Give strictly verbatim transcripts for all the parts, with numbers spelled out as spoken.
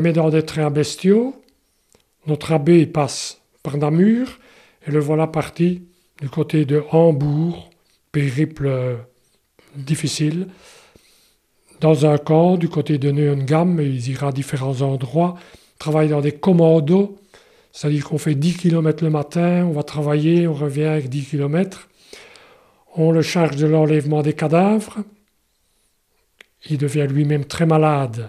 Mais dans des trains bestiaux, notre abbé passe par Namur et le voilà parti du côté de Hambourg, périple euh, difficile. Dans un camp, du côté de Neuengamme, il ira à différents endroits, travaille dans des commandos, c'est-à-dire qu'on fait dix kilomètres le matin, on va travailler, on revient avec dix kilomètres. On le charge de l'enlèvement des cadavres. Il devient lui-même très malade,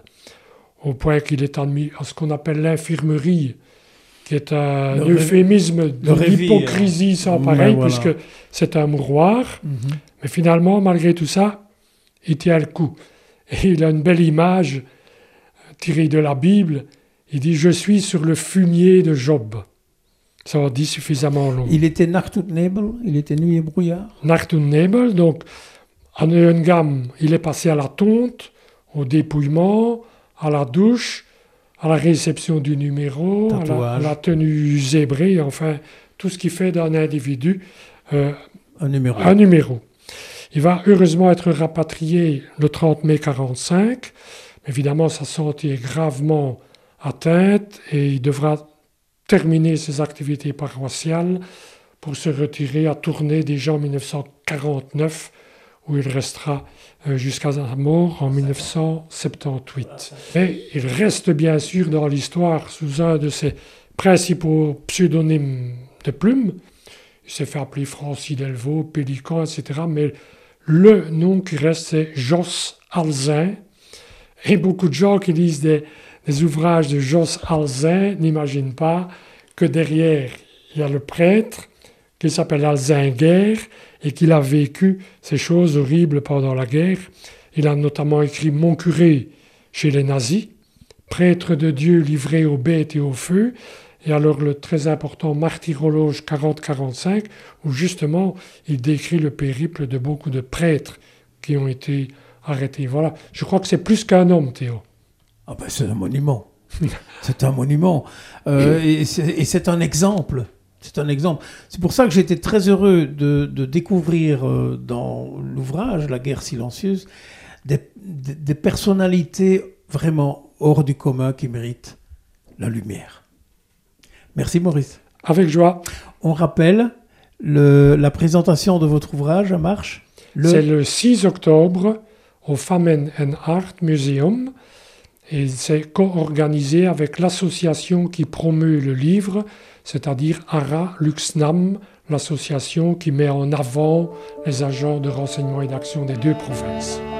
au point qu'il est admis à ce qu'on appelle l'infirmerie, qui est un Le euphémisme de l'hypocrisie sans Ouais, pareil, voilà. puisque c'est un mouroir. Mhm. Mais finalement, malgré tout ça, il tient le coup. Et il a une belle image tirée de la Bible. Il dit « Je suis sur le fumier de Job ». Ça en dit suffisamment long. Il était Nacht und Nebel, il était nuit et brouillard. Nacht und Nebel, donc à Neuengamme, il est passé à la tonte, au dépouillement, à la douche, à la réception du numéro, à la, à Tatouage. la tenue zébrée, enfin tout ce qui fait d'un individu euh, Un numéro. un numéro. Il va heureusement être rapatrié le trente mai quarante-cinq. Évidemment, sa santé est gravement atteinte et il devra terminer ses activités paroissiales pour se retirer à Tournai déjà en mille neuf cent quarante-neuf, où il restera euh, jusqu'à sa mort en mille neuf cent soixante-dix-huit. Mais il reste bien sûr dans l'histoire sous un de ses principaux pseudonymes de plume. Il s'est fait appeler Francis Delvaux, Pélican, et cetera. Mais le nom qui reste, c'est Jos Alzin. Et beaucoup de gens qui lisent des, des ouvrages de Jos Alzin n'imaginent pas que derrière, il y a le prêtre qui s'appelle Alzinguer et qu'il a vécu ces choses horribles pendant la guerre. Il a notamment écrit Mon curé chez les nazis, prêtre de Dieu livré aux bêtes et au feu, et alors le très important Martyrologe quarante quarante-cinq, où justement il décrit le périple de beaucoup de prêtres qui ont été arrêtés. Voilà, je crois que c'est plus qu'un homme, Théo. Ah ben c'est un monument. C'est un monument. Euh, et, c'est, et c'est un exemple. C'est un exemple. C'est pour ça que j'étais très heureux de, de découvrir euh, dans l'ouvrage La guerre silencieuse des, des, des personnalités vraiment hors du commun qui méritent la lumière. Merci Maurice. Avec joie. On rappelle le, la présentation de votre ouvrage à Marche. Le... C'est le six octobre au Fammen and Art Museum. Et c'est co-organisé avec l'association qui promeut le livre, c'est-à-dire Ara Luxnam, l'association qui met en avant les agents de renseignement et d'action des deux provinces.